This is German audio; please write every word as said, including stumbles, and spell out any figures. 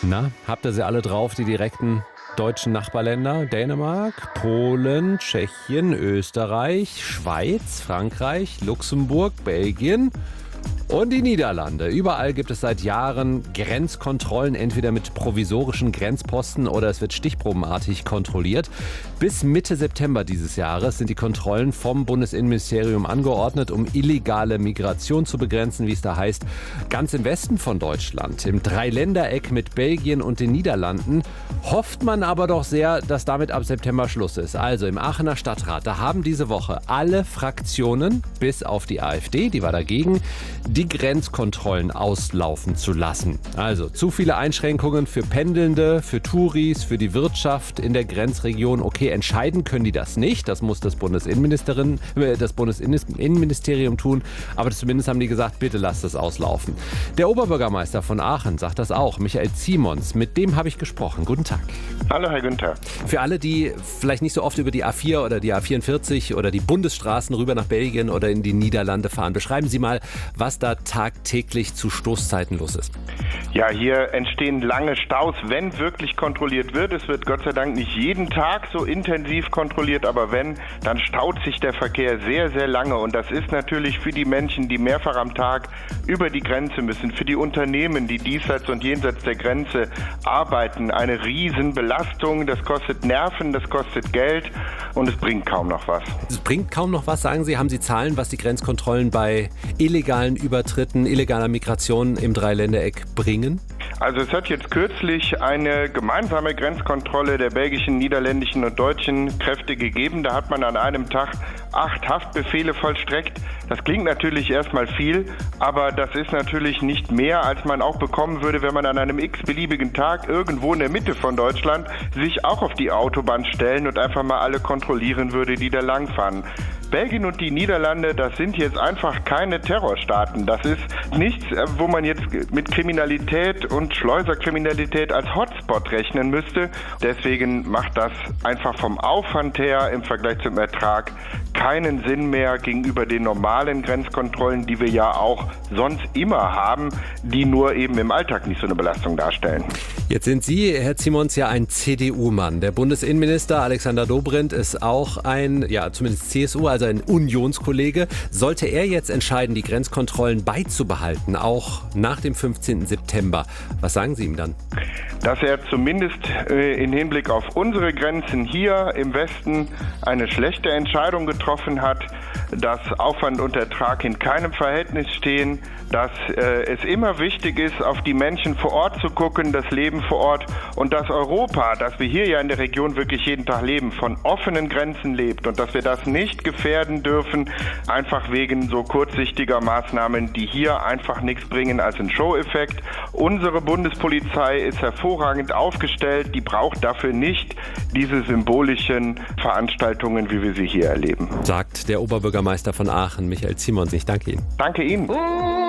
Na, habt ihr sie alle drauf, die direkten deutschen Nachbarländer? Dänemark, Polen, Tschechien, Österreich, Schweiz, Frankreich, Luxemburg, Belgien und die Niederlande. Überall gibt es seit Jahren Grenzkontrollen, entweder mit provisorischen Grenzposten oder es wird stichprobenartig kontrolliert. Bis Mitte September dieses Jahres sind die Kontrollen vom Bundesinnenministerium angeordnet, um illegale Migration zu begrenzen, wie es da heißt. Ganz im Westen von Deutschland, im Dreiländereck mit Belgien und den Niederlanden, hofft man aber doch sehr, dass damit ab September Schluss ist. Also im Aachener Stadtrat, da haben diese Woche alle Fraktionen, bis auf die AfD, die war dagegen, die Grenzkontrollen auslaufen zu lassen. Also zu viele Einschränkungen für Pendelnde, für Touris, für die Wirtschaft in der Grenzregion. Okay, entscheiden können die das nicht. Das muss das Bundesinnenministerin, äh, das Bundesinnenministerium tun. Aber zumindest haben die gesagt, bitte lasst es auslaufen. Der Oberbürgermeister von Aachen sagt das auch, Michael Zimons. Mit dem habe ich gesprochen. Guten Tag. Hallo, Herr Günther. Für alle, die vielleicht nicht so oft über die A vier oder die A vierundvierzig oder die Bundesstraßen rüber nach Belgien oder in die Niederlande fahren, beschreiben Sie mal, was da tagtäglich zu Stoßzeiten los ist. Ja, hier entstehen lange Staus, wenn wirklich kontrolliert wird. Es wird Gott sei Dank nicht jeden Tag so intensiv kontrolliert, aber wenn, dann staut sich der Verkehr sehr, sehr lange. Und das ist natürlich für die Menschen, die mehrfach am Tag über die Grenze müssen, für die Unternehmen, die diesseits und jenseits der Grenze arbeiten, eine Riesenbelastung. Das kostet Nerven, das kostet Geld und es bringt kaum noch was. Es bringt kaum noch was, sagen Sie. Haben Sie Zahlen, was die Grenzkontrollen bei illegalen Übertritten, illegaler Migration im Dreiländereck bringen? Also es hat jetzt kürzlich eine gemeinsame Grenzkontrolle der belgischen, niederländischen und deutschen Kräfte gegeben. Da hat man an einem Tag acht Haftbefehle vollstreckt. Das klingt natürlich erstmal viel, aber das ist natürlich nicht mehr, als man auch bekommen würde, wenn man an einem x-beliebigen Tag irgendwo in der Mitte von Deutschland sich auch auf die Autobahn stellen und einfach mal alle kontrollieren würde, die da langfahren. Belgien und die Niederlande, das sind jetzt einfach keine Terrorstaaten. Das ist nichts, wo man jetzt mit Kriminalität und Schleuserkriminalität als Hotspot rechnen müsste. Deswegen macht das einfach vom Aufwand her im Vergleich zum Ertrag keinen Sinn mehr gegenüber den normalen Grenzkontrollen, die wir ja auch sonst immer haben, die nur eben im Alltag nicht so eine Belastung darstellen. Jetzt sind Sie, Herr Zimons, ja ein C D U-Mann. Der Bundesinnenminister Alexander Dobrindt ist auch ein, ja zumindest C S U, also ein Unionskollege. Sollte er jetzt entscheiden, die Grenzkontrollen beizubehalten, auch nach dem fünfzehnten September, was sagen Sie ihm dann? Dass er zumindest äh, im Hinblick auf unsere Grenzen hier im Westen eine schlechte Entscheidung getroffen hat, dass Aufwand und Ertrag in keinem Verhältnis stehen, dass äh, es immer wichtig ist, auf die Menschen vor Ort zu gucken, das Leben vor Ort und dass Europa, das wir hier ja in der Region wirklich jeden Tag leben, von offenen Grenzen lebt und dass wir das nicht gefährden dürfen, einfach wegen so kurzsichtiger Maßnahmen, die hier einfach nichts bringen als einen Show-Effekt. Unsere Bundespolizei ist hervorragend aufgestellt, die braucht dafür nicht diese symbolischen Veranstaltungen, wie wir sie hier erleben. Sagt der Oberbürgermeister von Aachen, Michael Zimons. Ich danke Ihnen. Danke Ihnen.